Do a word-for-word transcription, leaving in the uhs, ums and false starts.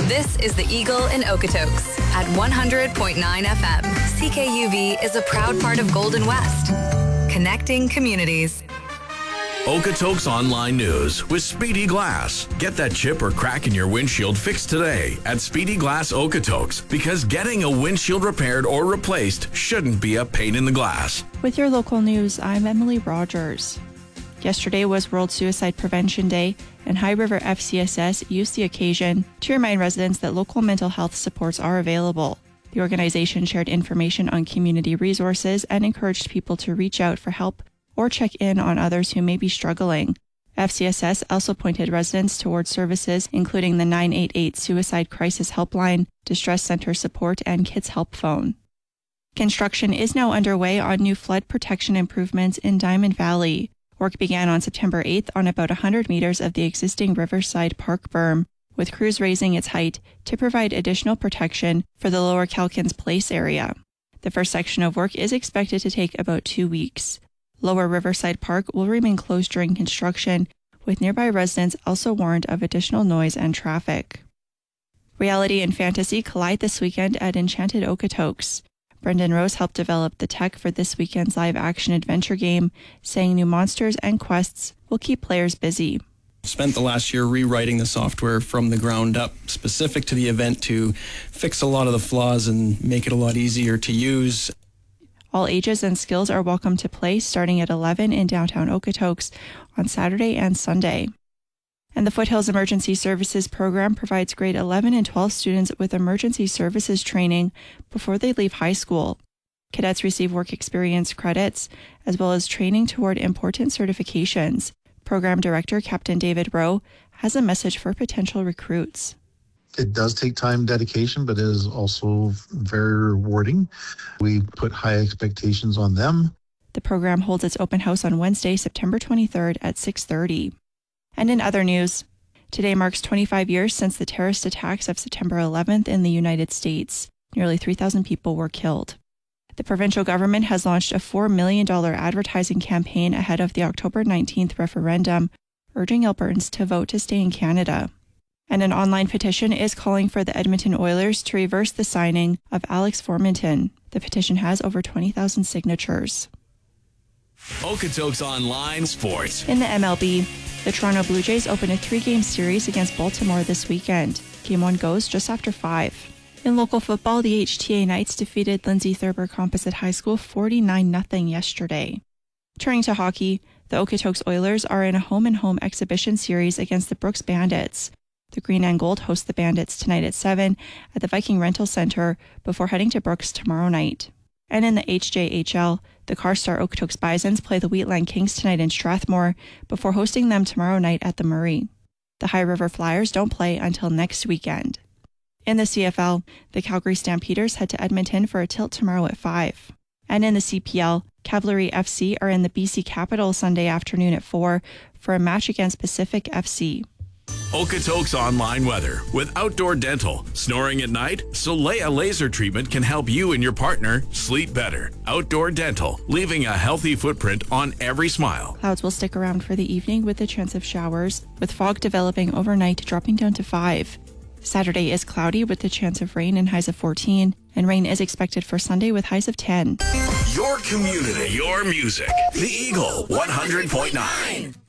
This is the Eagle in Okotoks at one hundred point nine F M. C K U V is a proud part of Golden West, connecting communities. Okotoks Online News with Speedy Glass. Get that chip or crack in your windshield fixed today at Speedy Glass Okotoks, because getting a windshield repaired or replaced shouldn't be a pain in the glass. With your local news, I'm Emily Rogers. Yesterday was World Suicide Prevention Day, and High River F C S S used the occasion to remind residents that local mental health supports are available. The organization shared information on community resources and encouraged people to reach out for help or check in on others who may be struggling. F C S S also pointed residents towards services including the nine eight eight Suicide Crisis Helpline, Distress Center Support, and Kids Help Phone. Construction is now underway on new flood protection improvements in Diamond Valley. Work began on September eighth on about one hundred meters of the existing Riverside Park berm, with crews raising its height to provide additional protection for the lower Calkins Place area. The first section of work is expected to take about two weeks. Lower Riverside Park will remain closed during construction, with nearby residents also warned of additional noise and traffic. Reality and fantasy collide this weekend at Enchanted Okotoks. Brendan Rose helped develop the tech for this weekend's live-action adventure game, saying new monsters and quests will keep players busy. Spent the last year rewriting the software from the ground up, specific to the event, to fix a lot of the flaws and make it a lot easier to use. All ages and skills are welcome to play, starting at eleven in downtown Okotoks on Saturday and Sunday. And the Foothills Emergency Services Program provides grade eleven and twelve students with emergency services training before they leave high school. Cadets receive work experience credits, as well as training toward important certifications. Program Director Captain David Rowe has a message for potential recruits. It does take time, dedication, but it is also very rewarding. We put high expectations on them. The program holds its open house on Wednesday, September twenty-third at six thirty. And in other news, today marks twenty-five years since the terrorist attacks of September eleventh in the United States. Nearly three thousand people were killed. The provincial government has launched a four million dollars advertising campaign ahead of the October nineteenth referendum, urging Albertans to vote to stay in Canada. And an online petition is calling for the Edmonton Oilers to reverse the signing of Alex Formenton. The petition has over twenty thousand signatures. Okotoks Online Sports. In the M L B, the Toronto Blue Jays open a three-game series against Baltimore this weekend. Game one goes just after five. In local football, the H T A Knights defeated Lindsay Thurber Composite High School forty-nine nothing yesterday. Turning to hockey, the Okotoks Oilers are in a home-and-home exhibition series against the Brooks Bandits. The Green and Gold host the Bandits tonight at seven at the Viking Rental Center before heading to Brooks tomorrow night. And in the H J H L, the Carstar Okotoks Bisons play the Wheatland Kings tonight in Strathmore before hosting them tomorrow night at the Murray. The High River Flyers don't play until next weekend. In the C F L, the Calgary Stampeders head to Edmonton for a tilt tomorrow at five. And in the C P L, Cavalry F C are in the B C Capital Sunday afternoon at four for a match against Pacific F C. Okotoks Online Weather with Outdoor Dental. Snoring at night? Solea Laser Treatment can help you and your partner sleep better. Outdoor Dental, leaving a healthy footprint on every smile. Clouds will stick around for the evening with a chance of showers, with fog developing overnight dropping down to five. Saturday is cloudy with the chance of rain and highs of fourteen, and rain is expected for Sunday with highs of ten. Your community, your music. The Eagle one hundred point nine.